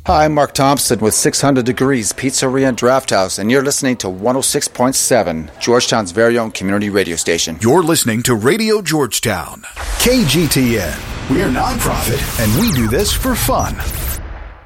Hi, I'm Mark Thompson with 600 Degrees Pizzeria and Draft House, and you're listening to 106.7, Georgetown's very own community radio station. You're listening to Radio Georgetown, KGTN. We're nonprofit, and we do this for fun.